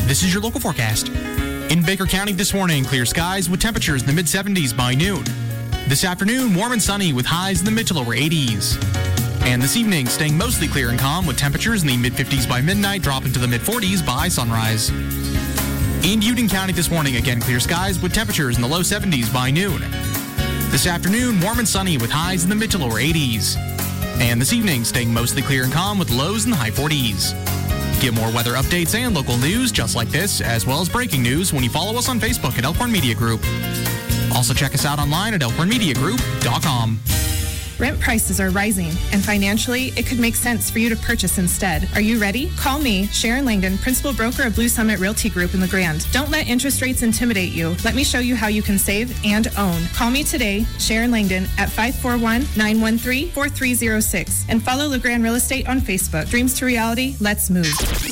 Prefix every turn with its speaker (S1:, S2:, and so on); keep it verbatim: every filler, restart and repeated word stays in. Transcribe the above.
S1: This is your local forecast. In Baker County this morning, clear skies with temperatures in the mid seventies by noon. This afternoon, warm and sunny with highs in the mid to lower eighties. And this evening, staying mostly clear and calm with temperatures in the mid fifties by midnight, dropping to the mid forties by sunrise. In Union County this morning, again clear skies with temperatures in the low seventies by noon. This afternoon, warm and sunny with highs in the mid to lower eighties. And this evening, staying mostly clear and calm with lows in the high forties. Get more weather updates and local news just like this, as well as breaking news when you follow us on Facebook at Elkhorn Media Group. Also check us out online at elkhorn media group dot com.
S2: Rent prices are rising, and financially, it could make sense for you to purchase instead. Are you ready? Call me, Sharon Langdon, Principal Broker of Blue Summit Realty Group in the Grand. Don't let interest rates intimidate you. Let me show you how you can save and own. Call me today, Sharon Langdon, at five four one, nine one three, four three zero six, and follow LeGrand Real Estate on Facebook. Dreams to reality, let's move.